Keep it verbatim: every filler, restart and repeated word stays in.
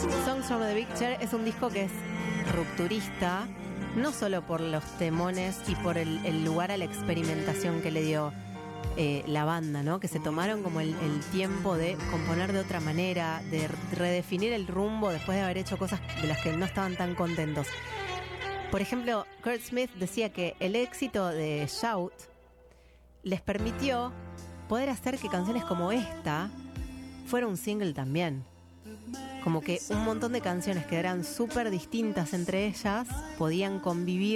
Songs from the Big Chair es un disco que es rupturista, no solo por los temones y por el, el lugar a la experimentación que le dio eh, la banda, ¿no? Que se tomaron como el, el tiempo de componer de otra manera, de redefinir el rumbo después de haber hecho cosas de las que no estaban tan contentos. Por ejemplo, Kurt Smith decía que el éxito de Shout les permitió poder hacer que canciones como esta fuera un single también. Como que un montón de canciones que eran súper distintas entre ellas podían convivir